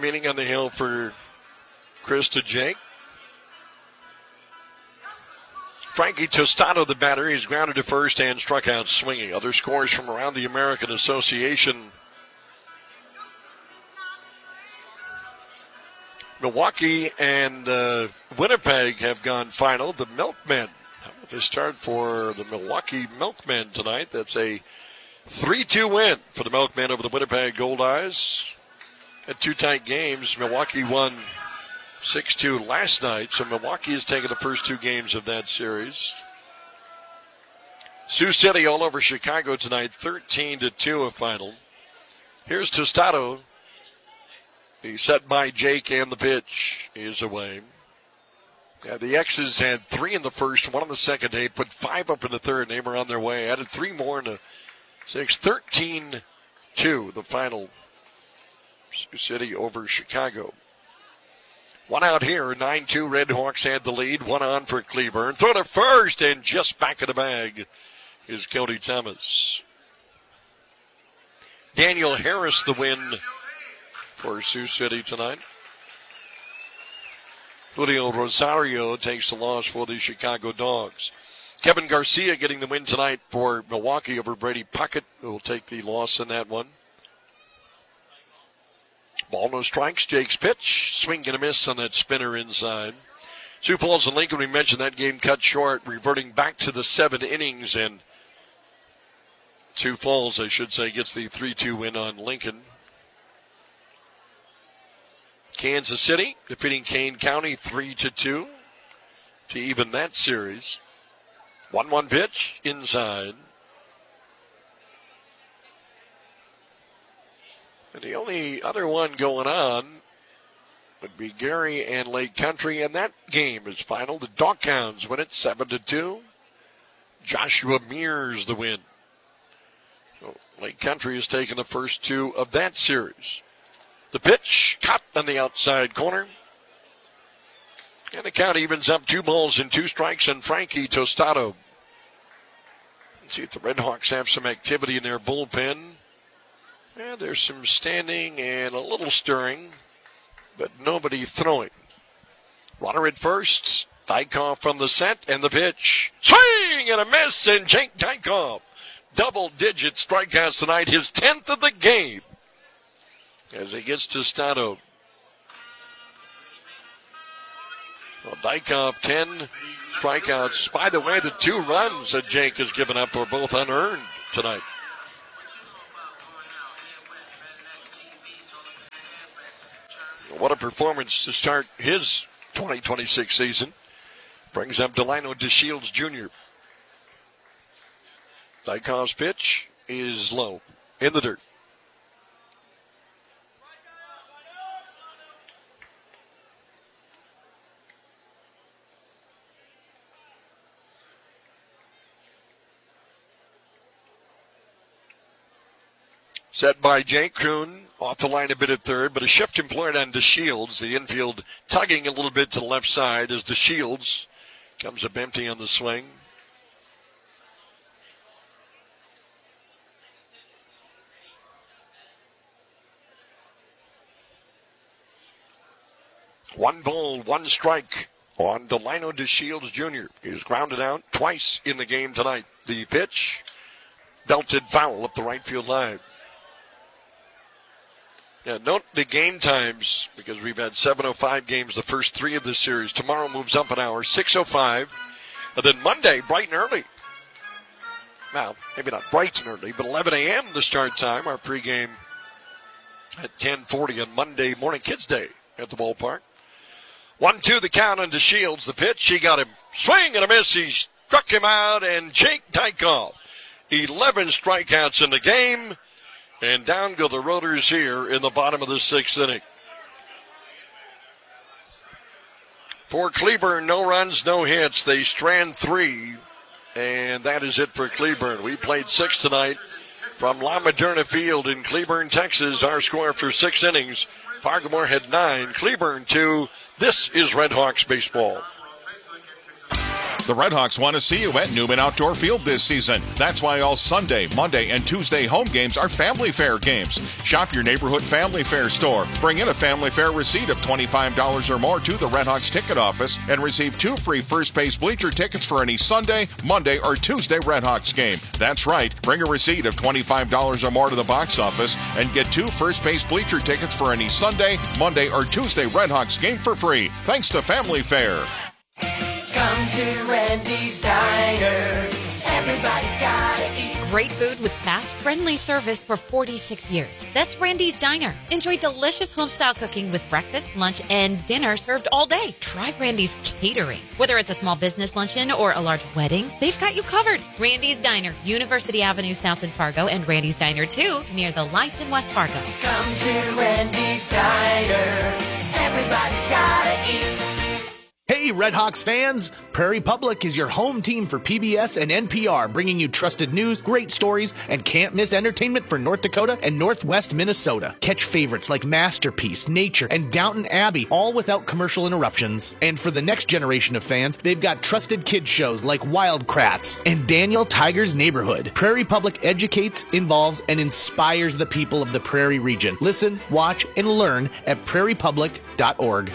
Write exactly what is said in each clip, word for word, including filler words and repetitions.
remaining on the hill for Chris to Jake. Frankie Tostado, the batter, he's grounded to first and struck out swinging. Other scores from around the American Association. Milwaukee and uh, Winnipeg have gone final. The Milkmen, how about they start for the Milwaukee Milkmen tonight? That's a three two win for the Milkmen over the Winnipeg Goldeyes. Had two tight games. Milwaukee won six two last night, so Milwaukee has taken the first two games of that series. Sioux City all over Chicago tonight, thirteen to two a final. Here's Tostado. He's set by Jake, and the pitch is away. Yeah, the X's had three in the first, one in the second. They put five up in the third, and they were on their way. Added three more in the sixth. thirteen two, the final. Sioux City over Chicago. One out here, nine two. Red Hawks had the lead. One on for Cleburne. Throw to first, and just back of the bag is Cody Thomas. Daniel Harris, the win for Sioux City tonight. Julio Rosario takes the loss for the Chicago Dogs. Kevin Garcia getting the win tonight for Milwaukee over Brady Puckett, who will take the loss in that one. Ball no strikes. Jake's pitch. Swing and a miss on that spinner inside. Sioux Falls and Lincoln, we mentioned that game cut short, reverting back to the seven innings. And Sioux Falls, I should say, gets the three two win on Lincoln. Kansas City defeating Kane County three to two to even that series. one one pitch inside. And the only other one going on would be Gary and Lake Country, and that game is final. The Doghounds win it seven to two. Joshua Mears the win. So Lake Country has taken the first two of that series. The pitch, cut on the outside corner. And the count evens up two balls and two strikes on Frankie Tostado. Let's see if the Red Hawks have some activity in their bullpen. And there's some standing and a little stirring, but nobody throwing. Runner at first. Dykoff from the set, and the pitch. Swing and a miss, and Jake Dykoff. Double-digit strikeouts tonight, his tenth of the game. As he gets to Tostado. Well, Dykoff, ten strikeouts. By the way, the two runs that Jake has given up were both unearned tonight. What a performance to start his twenty twenty-six season. Brings up Delino DeShields Junior Dykoff's pitch is low, in the dirt. Set by Jake Kroon, off the line a bit at third, but a shift employed on DeShields. The infield tugging a little bit to the left side as DeShields comes up empty on the swing. One ball, one strike on Delino DeShields Junior He's grounded out twice in the game tonight. The pitch, belted foul up the right field line. Yeah, note the game times, because we've had seven oh five games the first three of this series. Tomorrow moves up an hour, six oh five. And then Monday, bright and early. Well, maybe not bright and early, but eleven a.m. the start time. Our pregame at ten forty on Monday morning, Kids Day at the ballpark. one two the count on DeShields. The pitch, he got him. Swing and a miss. He struck him out, and Jake Dykoff. eleven strikeouts in the game. And down go the Rotors here in the bottom of the sixth inning. For Cleburne, no runs, no hits. They strand three, and that is it for Cleburne. We played six tonight from La Moderna Field in Cleburne, Texas. Our score after six innings, Fargo had nine, Cleburne two. This is Red Hawks baseball. The Redhawks want to see you at Newman Outdoor Field this season. That's why all Sunday, Monday, and Tuesday home games are Family Fair games. Shop your neighborhood Family Fair store. Bring in a Family Fair receipt of twenty-five dollars or more to the Redhawks ticket office and receive two free first base bleacher tickets for any Sunday, Monday, or Tuesday Redhawks game. That's right. Bring a receipt of twenty-five dollars or more to the box office and get two first base bleacher tickets for any Sunday, Monday, or Tuesday Redhawks game for free. Thanks to Family Fair. Come to Randy's Diner. Everybody's gotta eat. Great food with fast, friendly service for forty-six years. That's Randy's Diner. Enjoy delicious homestyle cooking with breakfast, lunch, and dinner served all day. Try Randy's Catering. Whether it's a small business luncheon or a large wedding, they've got you covered. Randy's Diner, University Avenue South in Fargo, and Randy's Diner two near the lights in West Fargo. Come to Randy's Diner. Everybody's gotta eat. Hey, Redhawks fans! Prairie Public is your home team for P B S and N P R, bringing you trusted news, great stories, and can't-miss entertainment for North Dakota and Northwest Minnesota. Catch favorites like Masterpiece, Nature, and Downton Abbey, all without commercial interruptions. And for the next generation of fans, they've got trusted kids shows like Wildcrats and Daniel Tiger's Neighborhood. Prairie Public educates, involves, and inspires the people of the Prairie region. Listen, watch, and learn at prairie public dot org.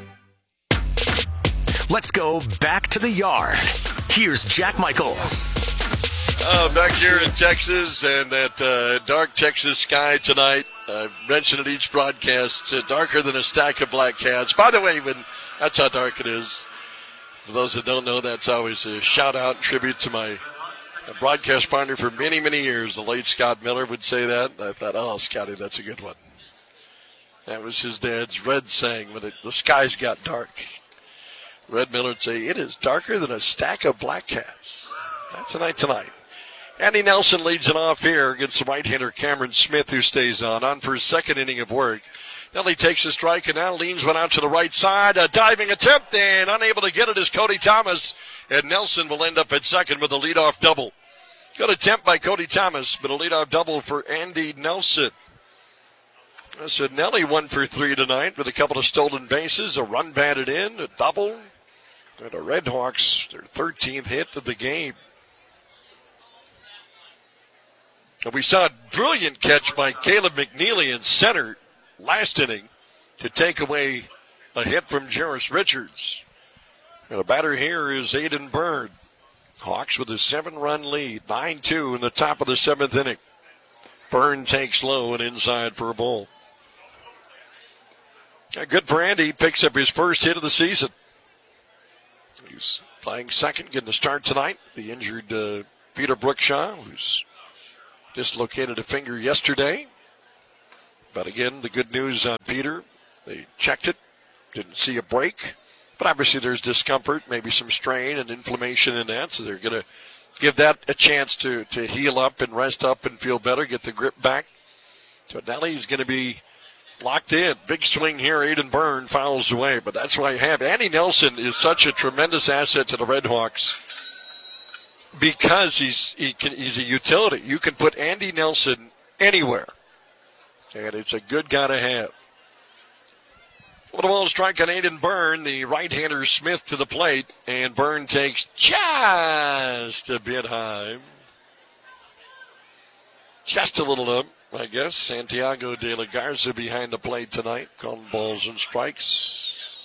Let's go back to the yard. Here's Jack Michaels. Uh, back here in Texas, and that uh, dark Texas sky tonight. I've mentioned it each broadcast. It's darker than a stack of black cats. By the way, when that's how dark it is. For those that don't know, that's always a shout-out tribute to my broadcast partner for many, many years. The late Scott Miller would say that. I thought, oh, Scotty, that's a good one. That was his dad's Red saying when it, the skies got dark. Red Miller would say, it is darker than a stack of black cats. That's tonight tonight. Andy Nelson leads it off here against the right-hander Cameron Smith, who stays on. On for his second inning of work. Nelly takes a strike and now leans one out to the right side. A diving attempt and unable to get it is Cody Thomas. And Nelson will end up at second with a leadoff double. Good attempt by Cody Thomas, but a leadoff double for Andy Nelson. I said Nelly one for three tonight with a couple of stolen bases, a run batted in, a double. And the Redhawks, their thirteenth hit of the game. And we saw a brilliant catch by Caleb McNeely in center last inning to take away a hit from Jairus Richards. And a batter here is Aiden Byrne. Hawks with a seven-run lead, nine two in the top of the seventh inning. Byrne takes low and inside for a ball. Good for Andy. He picks up his first hit of the season. He's playing second, getting the start tonight. The injured uh, Peter Brookshaw, who's dislocated a finger yesterday. But again, the good news on Peter, they checked it, didn't see a break. But obviously there's discomfort, maybe some strain and inflammation in that. So they're going to give that a chance to, to heal up and rest up and feel better, get the grip back. So now he's going to be locked in. Big swing here. Aiden Byrne fouls away, but that's why you have. Andy Nelson is such a tremendous asset to the Redhawks because he's he can, he's a utility. You can put Andy Nelson anywhere, and it's a good guy to have. What a ball strike on Aiden Byrne. The right-hander Smith to the plate, and Byrne takes just a bit high. Just a little up. I guess Santiago de la Garza behind the plate tonight, calling balls and strikes.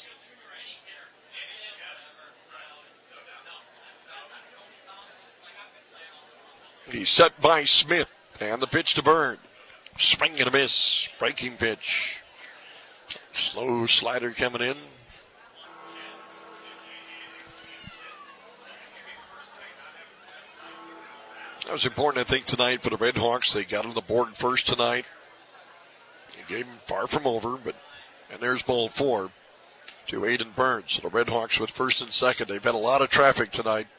He's set by Smith, and the pitch to Byrne. Swing and a miss, breaking pitch. Slow slider coming in. That was important, I think, tonight for the Redhawks. They got on the board first tonight. The game far from over, but and there's ball four to Aiden Byrne. So the Redhawks with first and second. They've had a lot of traffic tonight.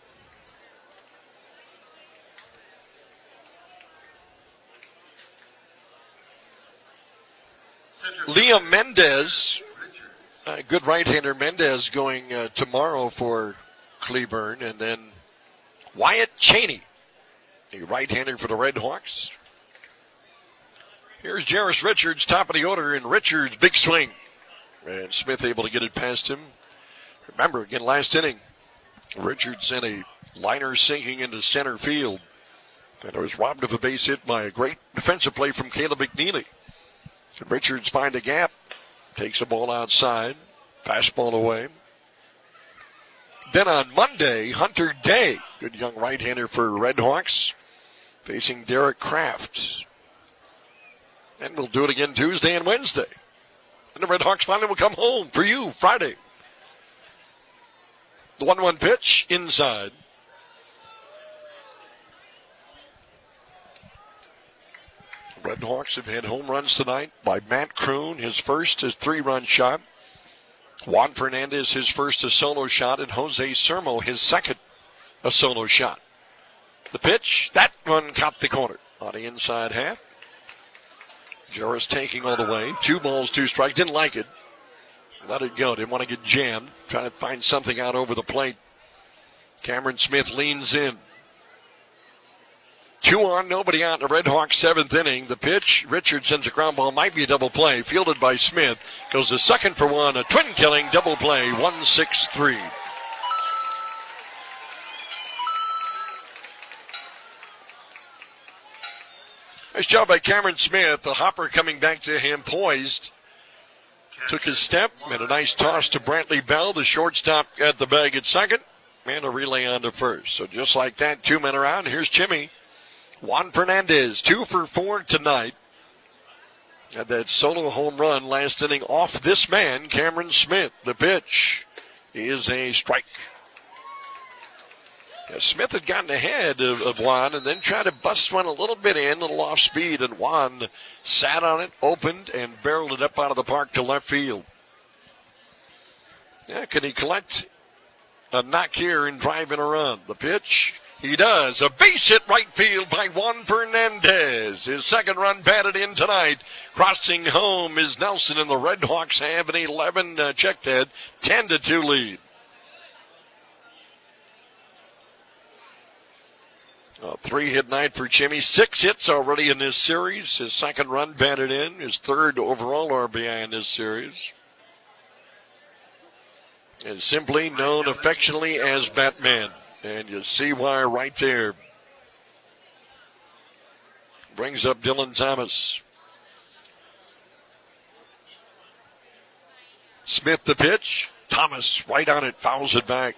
Liam Mendez, uh, good right-hander Mendez going uh, tomorrow for Cleburne, and then Wyatt Cheney, the right-hander for the Redhawks. Here's Jairus Richards, top of the order, and Richards, big swing. And Smith able to get it past him. Remember, again, last inning, Richardson, a liner sinking into center field. And it was robbed of a base hit by a great defensive play from Caleb McNeely. And Richards finds a gap, takes the ball outside, fastball away. Then on Monday, Hunter Day, good young right-hander for Red Hawks, facing Derek Kraft. And we'll do it again Tuesday and Wednesday. And the Red Hawks finally will come home for you Friday. The one one pitch inside. The Red Hawks have had home runs tonight by Matt Kroon, his first, his three-run shot. Juan Fernandez, his first, a solo shot. And Jose Sermo, his second, a solo shot. The pitch, that one caught the corner on the inside half. Jarris taking all the way. Two balls, two strikes. Didn't like it. Let it go. Didn't want to get jammed. Trying to find something out over the plate. Cameron Smith leans in. Two on, nobody out in the Red Hawks seventh inning. The pitch, Richardson's a ground ball. Might be a double play. Fielded by Smith. Goes to second for one. A twin killing double play. one six three. Nice job by Cameron Smith. The hopper coming back to him poised. Took his step and a nice toss to Brantley Bell, the shortstop at the bag at second. And a relay on to first. So just like that, two men around. Here's Jimmy. Juan Fernandez, two for four tonight. Had that solo home run last inning off this man, Cameron Smith. The pitch is a strike. Yeah, Smith had gotten ahead of, of Juan and then tried to bust one a little bit in, a little off speed, and Juan sat on it, opened, and barreled it up out of the park to left field. Yeah, can he collect a knock here and drive in a run? The pitch, he does. A base hit right field by Juan Fernandez. His second run batted in tonight. Crossing home is Nelson, and the Red Hawks have an eleven uh, check head, ten to two lead. A three-hit night for Jimmy. Six hits already in this series. His second run batted in. His third overall R B I in this series. And simply known affectionately as Batman. And you see why right there. Brings up Dylan Thomas. Smith the pitch. Thomas right on it, fouls it back.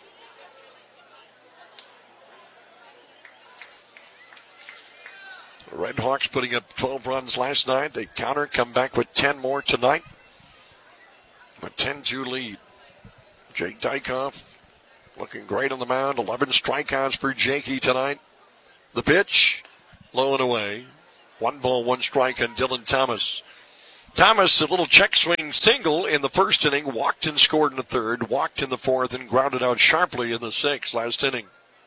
The Red Hawks putting up twelve runs last night. They counter, come back with ten more tonight. A ten two lead. Jake Dykoff looking great on the mound. eleven strikeouts for Jakey tonight. The pitch, low and away. One ball, one strike on Dylan Thomas. Thomas, a little check swing single in the first inning. Walked and scored in the third. Walked in the fourth and grounded out sharply in the sixth last inning.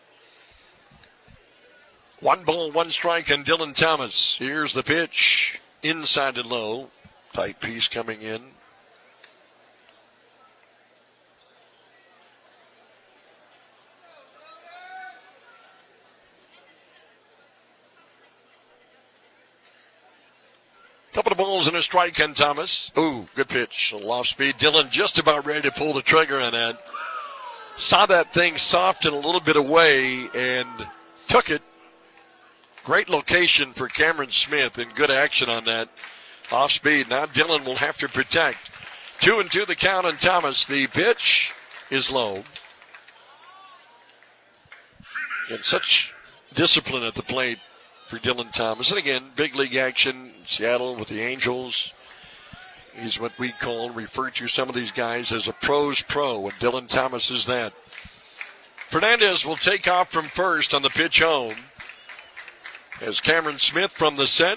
One ball, one strike on Dylan Thomas. Here's the pitch. Inside and low. Tight piece coming in. Couple of balls and a strike on Thomas. Ooh, good pitch. A little off speed. Dylan just about ready to pull the trigger on that. Saw that thing soft and a little bit away and took it. Great location for Cameron Smith and good action on that off speed. Now Dylan will have to protect. Two and two the count on Thomas. The pitch is low. And such discipline at the plate for Dylan Thomas. And again, big league action in Seattle with the Angels. He's what we call, refer to some of these guys as a pro's pro, and Dylan Thomas is that. Fernandez will take off from first on the pitch home. As Cameron Smith from the set.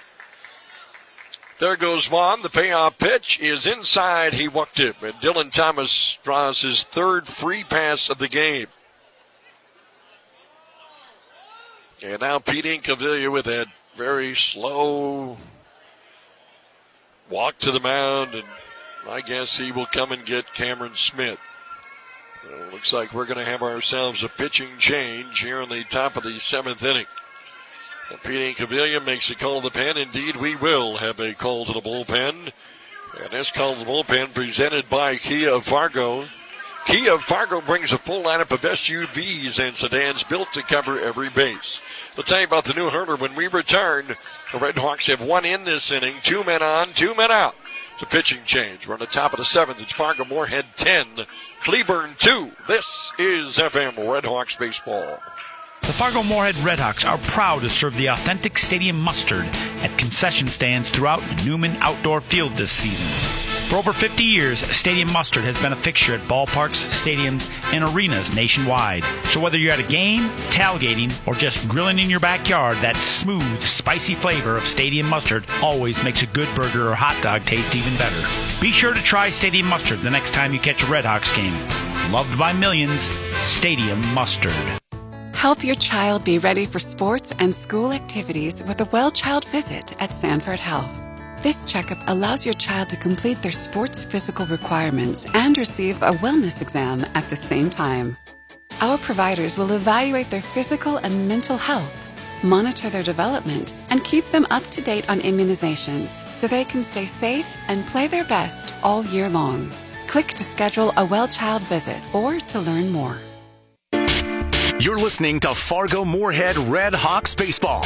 There goes Juan. The payoff pitch is inside. He walked it. And Dylan Thomas draws his third free pass of the game. And now Pete Incaviglia with that very slow walk to the mound. And I guess he will come and get Cameron Smith. Well, looks like we're going to have ourselves a pitching change here in the top of the seventh inning. And Pete Incaviglia makes a call to the pen. Indeed, we will have a call to the bullpen. And this call to the bullpen presented by Kia of Fargo. Kia of Fargo brings a full lineup of S U Vs and sedans built to cover every base. We'll tell you about the new hurdler when we return. The Red Hawks have one in this inning, two men on, two men out. It's a pitching change. We're on the top of the seventh. It's Fargo Moorhead ten, Cleburne two. This is F M Red Hawks baseball. The Fargo Moorhead Redhawks are proud to serve the authentic stadium mustard at concession stands throughout Newman Outdoor Field this season. For over fifty years, Stadium Mustard has been a fixture at ballparks, stadiums, and arenas nationwide. So whether you're at a game, tailgating, or just grilling in your backyard, that smooth, spicy flavor of Stadium Mustard always makes a good burger or hot dog taste even better. Be sure to try Stadium Mustard the next time you catch a Redhawks game. Loved by millions, Stadium Mustard. Help your child be ready for sports and school activities with a well-child visit at Sanford Health. This checkup allows your child to complete their sports physical requirements and receive a wellness exam at the same time. Our providers will evaluate their physical and mental health, monitor their development, and keep them up to date on immunizations so they can stay safe and play their best all year long. Click to schedule a well-child visit or to learn more. You're listening to Fargo Moorhead Red Hawks baseball.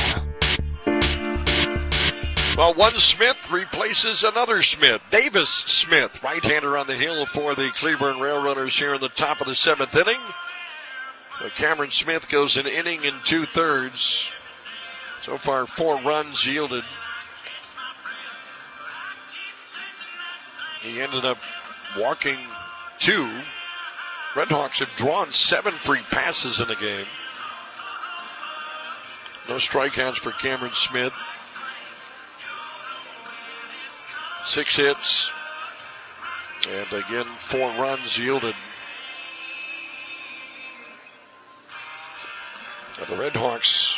Well, one Smith replaces another Smith. Davis Smith, right-hander on the hill for the Cleburne Railrunners here in the top of the seventh inning. So Cameron Smith goes an inning and two-thirds. So far, four runs yielded. He ended up walking two. Redhawks have drawn seven free passes in the game. No strikeouts for Cameron Smith. Six hits. And again, four runs yielded. And the Redhawks,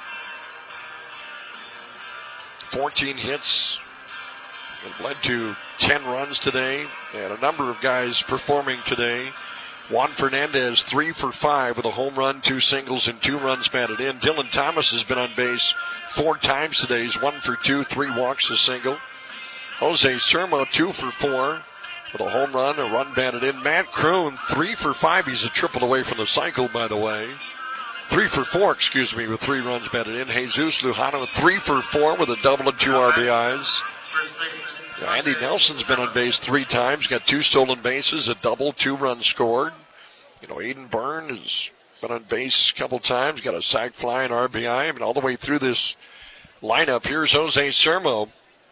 fourteen hits. It led to ten runs today. And a number of guys performing today. Juan Fernandez, three for five with a home run, two singles, and two runs batted in. Dylan Thomas has been on base four times today. He's one for two, three walks, a single. Jose Sermo, two for four with a home run, a run batted in. Matt Kroon, three for five. He's a triple away from the cycle, by the way. Three for four, excuse me, with three runs batted in. Jesus Lujano, three for four with a double and two R B Is. Yeah, Andy Nelson's been on base three times, got two stolen bases, a double, two runs scored. You know, Aiden Byrne has been on base a couple times, got a sac fly and R B I. I mean, all the way through this lineup. Here's Jose Sermo.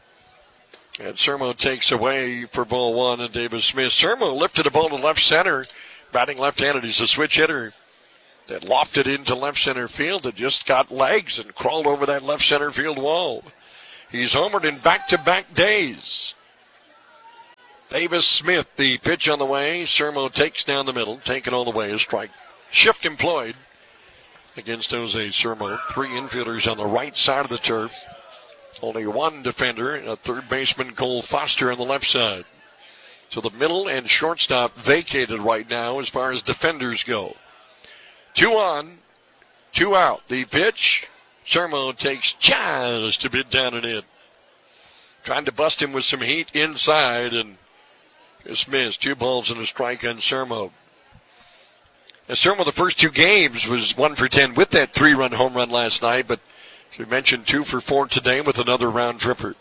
And Sermo takes away for ball one, and Davis Smith. Sermo lifted a ball to left center, batting left-handed. He's a switch hitter that lofted into left center field. It just got legs and crawled over that left center field wall. He's homered in back-to-back days. Davis Smith, the pitch on the way. Sermo takes down the middle, taken all the way, a strike. Shift employed against Jose Sermo. Three infielders on the right side of the turf. Only one defender, a third baseman, Cole Foster, on the left side. So the middle and shortstop vacated right now as far as defenders go. Two on, two out. The pitch, Sermo takes just a bit down and in. Trying to bust him with some heat inside and just missed. Two balls and a strike on Sermo. And Sermo, the first two games, was one for ten with that three-run home run last night, but as we mentioned, two for four today with another round tripper.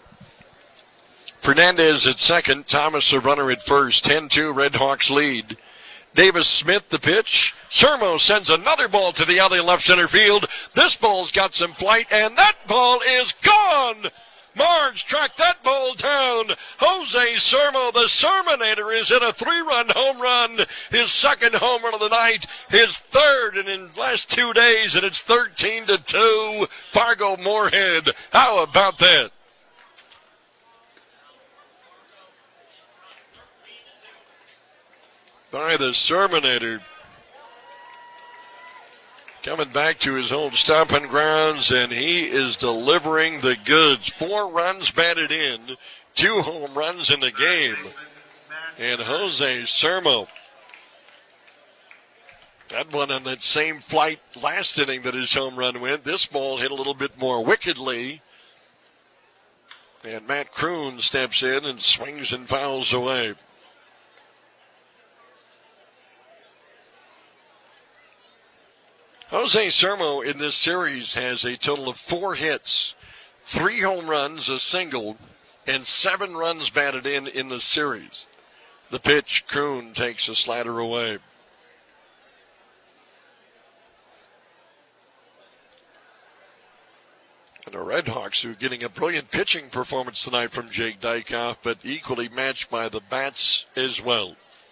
Fernandez at second, Thomas a runner at first. ten two, Redhawks lead. Davis Smith the pitch. Sermo sends another ball to the alley left center field. This ball's got some flight, and that ball is gone. Marge tracked that ball down. Jose Sermo, the Sermonator, is in a three-run home run. His second home run of the night, his third in the last two days, and it's thirteen to two. Fargo Moorhead. How about that? By the Sermonator. Coming back to his old stomping grounds, and he is delivering the goods. Four runs batted in, two home runs in the game. And Jose Sermo, that one on that same flight last inning that his home run went. This ball hit a little bit more wickedly. And Matt Kroon steps in and swings and fouls away. Jose Sermo in this series has a total of four hits, three home runs, a single, and seven runs batted in in the series. The pitch, Kroon takes a slider away. And the Red Hawks, who are getting a brilliant pitching performance tonight from Jake Dykoff, but equally matched by the bats as well.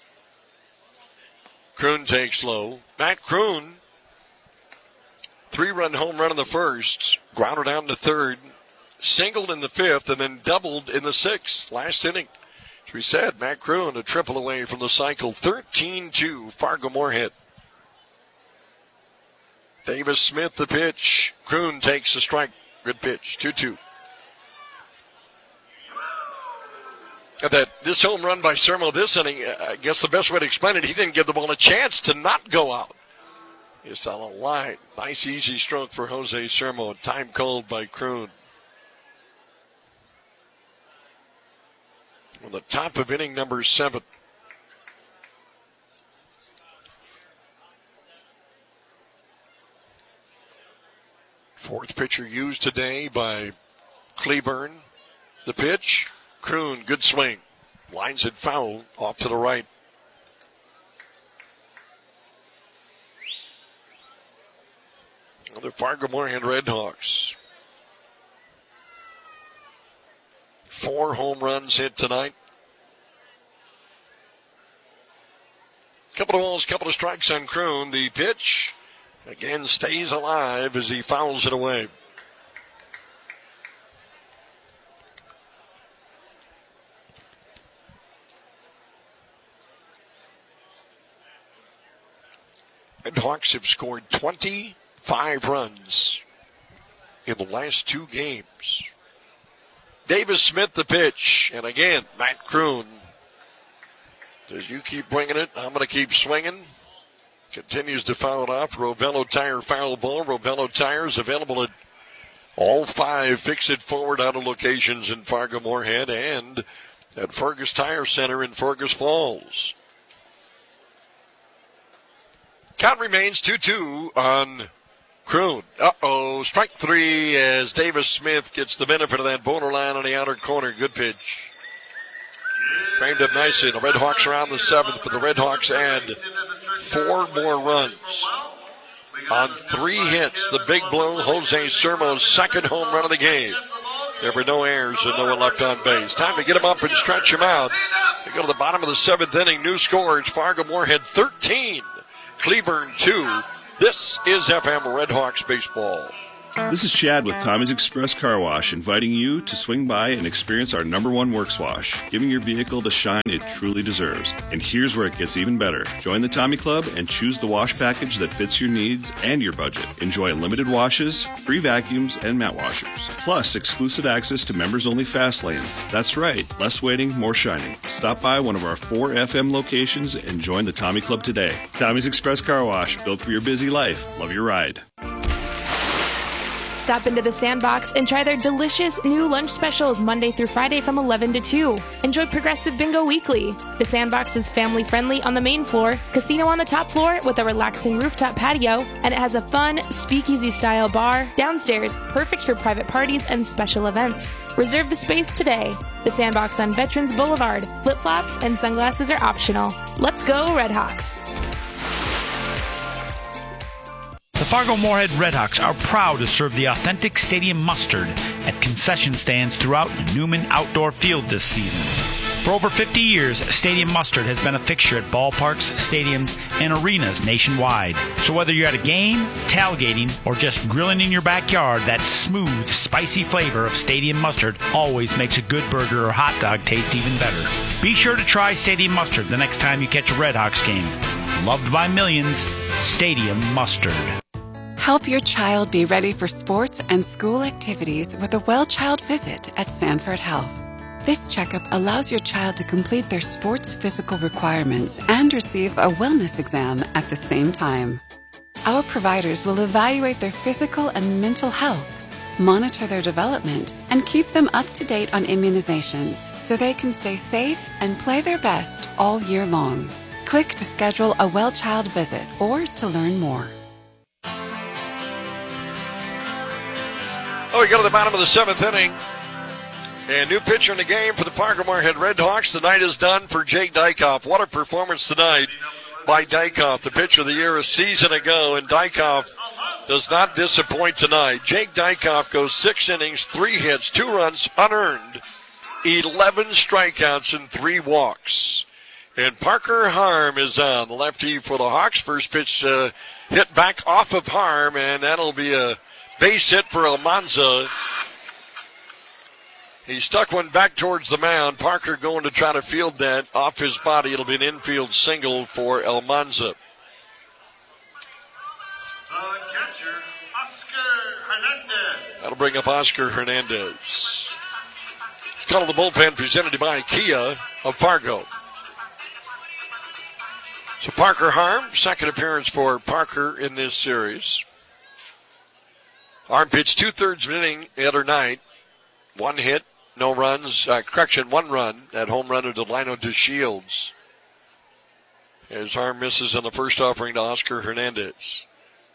Kroon takes low. Matt Kroon, three-run home run in the first, grounded out in the third, singled in the fifth, and then doubled in the sixth, last inning. As we said, Matt Kroon a triple away from the cycle, thirteen two, Fargo-Moorhead. Davis Smith the pitch. Kroon takes a strike. Good pitch, two two. That this home run by Sermo this inning, I guess the best way to explain it, he didn't give the ball a chance to not go out. It's on a line. Nice, easy stroke for Jose Sermo. Time called by Kroon. On the top of inning number seven. Fourth pitcher used today by Cleburne. The pitch, Kroon, good swing. Lines it foul, off to the right. Another Fargo-Moorhead Red Hawks. Four home runs hit tonight. Couple of balls, couple of strikes on Kroon. The pitch, again, stays alive as he fouls it away. Red Hawks have scored twenty-five runs in the last two games. Davis Smith the pitch, and again, Matt Kroon says, you keep bringing it, I'm going to keep swinging. Continues to foul it off. Rovello Tire foul ball. Rovello Tires available at all five Fix-It Forward auto locations in Fargo-Moorhead and at Fergus Tire Center in Fergus Falls. Count remains two two on Kroon. Uh-oh, strike three as Davis Smith gets the benefit of that borderline on the outer corner. Good pitch. Framed up nicely. The Red Hawks are on the seventh, but the Red Hawks add four more runs. On three hits, the big blow, Jose Sermo's second home run of the game. There were no errors and no one left on base. Time to get him up and stretch him out. We go to the bottom of the seventh inning. New score, it's Fargo-Moorhead thirteen, Cleburne two. This is F M Red Hawks baseball. This is Chad with Tommy's Express Car Wash, inviting you to swing by and experience our number one works wash, giving your vehicle the shine it truly deserves. And here's where it gets even better. Join the Tommy Club and choose the wash package that fits your needs and your budget. Enjoy limited washes, free vacuums, and mat washers. Plus, exclusive access to members-only fast lanes. That's right, less waiting, more shining. Stop by one of our four F M locations and join the Tommy Club today. Tommy's Express Car Wash, built for your busy life. Love your ride. Stop into the Sandbox and try their delicious new lunch specials Monday through Friday from eleven to two. Enjoy Progressive Bingo Weekly. The Sandbox is family-friendly on the main floor, casino on the top floor with a relaxing rooftop patio, and it has a fun speakeasy-style bar downstairs, perfect for private parties and special events. Reserve the space today. The Sandbox on Veterans Boulevard. Flip-flops and sunglasses are optional. Let's go, Red Hawks. The Fargo-Moorhead Red Hawks are proud to serve the authentic stadium mustard at concession stands throughout Newman Outdoor Field this season. For over fifty years, Stadium Mustard has been a fixture at ballparks, stadiums, and arenas nationwide. So whether you're at a game, tailgating, or just grilling in your backyard, that smooth, spicy flavor of Stadium Mustard always makes a good burger or hot dog taste even better. Be sure to try Stadium Mustard the next time you catch a Red Hawks game. Loved by millions, Stadium Mustard. Help your child be ready for sports and school activities with a well-child visit at Sanford Health. This checkup allows your child to complete their sports physical requirements and receive a wellness exam at the same time. Our providers will evaluate their physical and mental health, monitor their development, and keep them up to date on immunizations so they can stay safe and play their best all year long. Click to schedule a well-child visit or to learn more. Oh, we go to the bottom of the seventh inning. And new pitcher in the game for the Fargo-Moorhead Redhawks. The night is done for Jake Dykoff. What a performance tonight by Dykoff, the pitcher of the year a season ago. And Dykoff does not disappoint tonight. Jake Dykoff goes six innings, three hits, two runs, unearned, eleven strikeouts, and three walks. And Parker Harm is on, the lefty for the Hawks. First pitch uh, hit back off of Harm, and that'll be a base hit for Almanza. He stuck one back towards the mound. Parker going to try to field that off his body. It'll be an infield single for Almanza. The catcher, Oscar Hernandez. That'll bring up Oscar Hernandez. It's called the bullpen presented by Kia of Fargo. So Parker Harm, second appearance for Parker in this series. Harm pitched two-thirds of an inning the other night. One hit, no runs. Uh, correction, one run. That home run of Delino DeShields. As Harm misses on the first offering to Oscar Hernandez.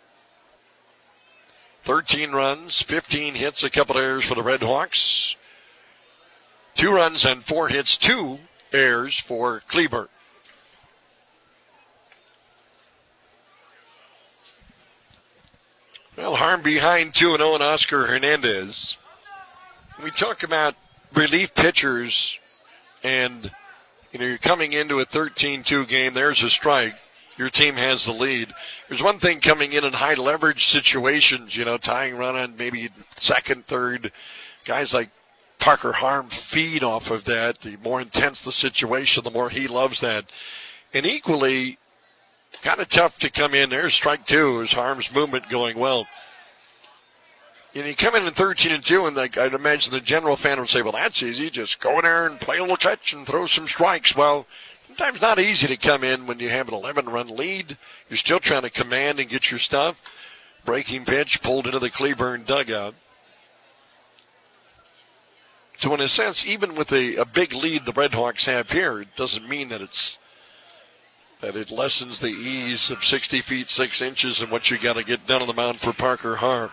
thirteen runs, fifteen hits, a couple errors for the Red Hawks. Two runs and four hits, two errors for Cleburne. Well, Harm behind two and oh and Oscar Hernandez. We talk about relief pitchers, and you know, you're coming into a thirteen two game. There's a strike. Your team has the lead. There's one thing coming in in high leverage situations, you know, tying run on maybe second, third. Guys like Parker Harm feed off of that. The more intense the situation, the more he loves that. And equally, kind of tough to come in. There's strike two as Harm's movement going well. And you come in at thirteen and two, and like I'd imagine the general fan would say, well, that's easy. Just go in there and play a little catch and throw some strikes. Well, sometimes not easy to come in when you have an eleven-run lead. You're still trying to command and get your stuff. Breaking pitch pulled into the Cleburne dugout. So in a sense, even with a, a big lead the Red Hawks have here, it doesn't mean that it's that it lessens the ease of sixty feet, six inches and what you got to get done on the mound for Parker Harm.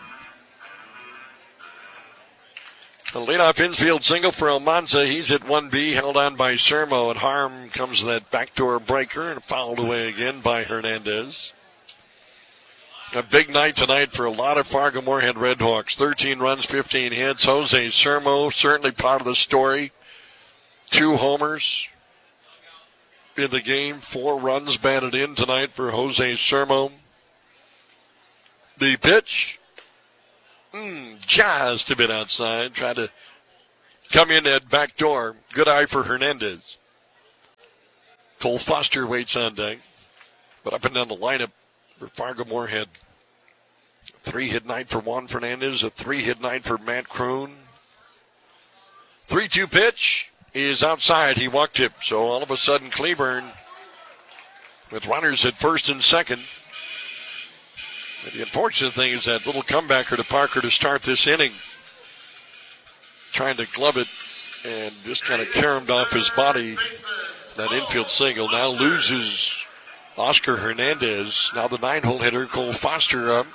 A leadoff infield single for Almanza. He's at one B, held on by Sermo, and Harm comes to that backdoor breaker and fouled away again by Hernandez. A big night tonight for a lot of Fargo-Moorhead Redhawks. thirteen runs, fifteen hits. Jose Sermo, certainly part of the story. Two homers in the game. Four runs batted in tonight for Jose Sermo. The pitch. Mm, just a bit outside. Tried to come in that back door. Good eye for Hernandez. Cole Foster waits on deck. But up and down the lineup for Fargo-Moorhead. Three-hit night for Juan Fernandez. A three-hit night for Matt Kroon. three two pitch is outside. He walked it. So all of a sudden Cleburne with runners at first and second. And the unfortunate thing is that little comebacker to Parker to start this inning. Trying to glove it and just kind of caromed off his body. That infield single now loses Oscar Hernandez. Now the nine-hole hitter, Cole Foster, up.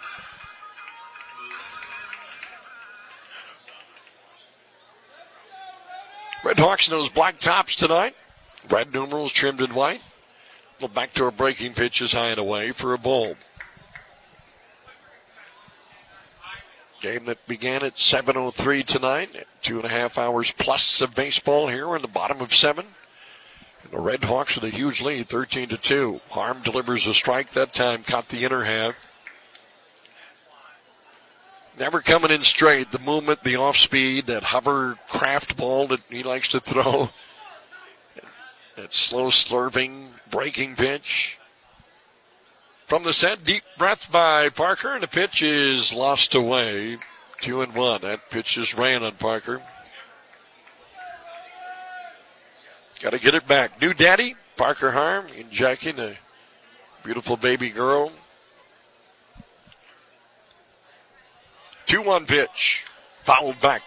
Red Hawks in those black tops tonight. Red numerals trimmed in white. Little backdoor breaking pitch is high and away for a ball. Game that began at seven oh three tonight. Two and a half hours plus of baseball here. We're in the bottom of seven. And the Red Hawks with a huge lead, thirteen to two. Harm delivers a strike that time, caught the inner half. Never coming in straight. The movement, the off speed, that hovercraft ball that he likes to throw. That slow slurving breaking pitch. From the set, deep breath by Parker, and the pitch is lost away. Two and one. That pitch just ran on Parker. Got to get it back. New daddy, Parker Harm, and Jackie, the beautiful baby girl. two one pitch, fouled back.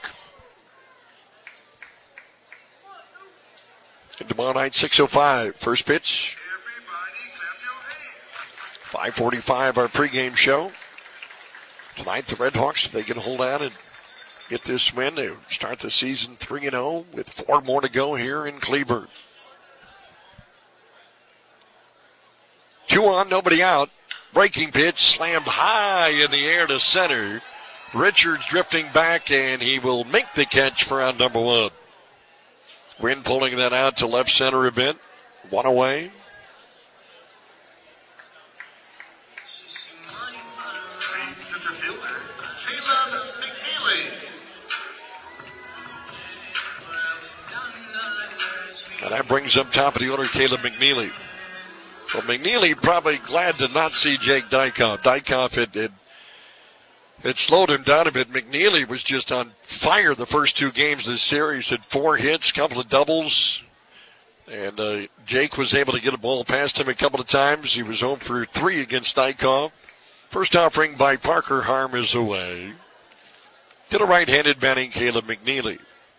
And tomorrow night, six oh five, first pitch. five forty-five, our pregame show. Tonight, the Red Hawks, if they can hold on and get this win. They start the season three and oh with four more to go here in Cleburne. Two on, nobody out. Breaking pitch slammed high in the air to center. Richards drifting back, and he will make the catch for out number one. Wynn pulling that out to left center a bit. One away. Center fielder, Caleb McNeely. And that brings up top of the order Caleb McNeely. Well, McNeely probably glad to not see Jake Dykoff. Dykoff had, had, had slowed him down a bit. McNeely was just on fire the first two games of this series. Had four hits, couple of doubles. And uh, Jake was able to get a ball past him a couple of times. He was home for three against Dykoff. First offering by Parker Harm is away. To the right-handed batting Caleb McNeely.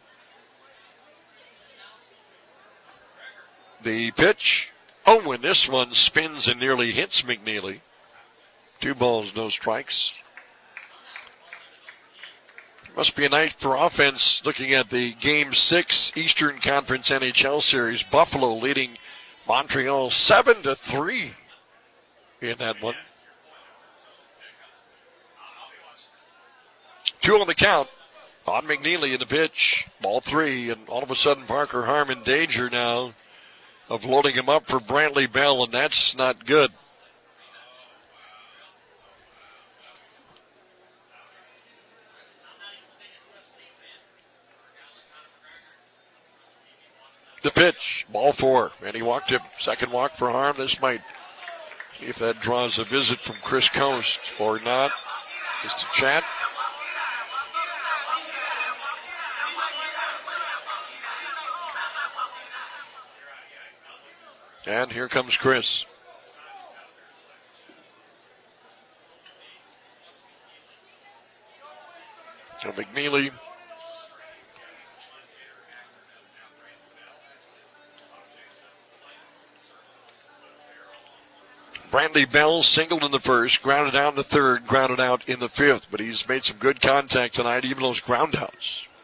The pitch. Oh, and this one spins and nearly hits McNeely. Two balls, no strikes. Must be a night for offense looking at the Game six Eastern Conference N H L Series. Buffalo leading Montreal seven to three in that one. Two on the count on McNeely in the pitch. Ball three, and all of a sudden Parker Harm in danger now of loading him up for Brantley Bell, and that's not good. The pitch, ball four, and he walked him. Second walk for Harm. This might see if that draws a visit from Chris Coast or not. Just a chat. And here comes Chris. So McNeely Brantley Bell singled in the first, grounded out in the third, grounded out in the fifth, but he's made some good contact tonight, even those groundouts.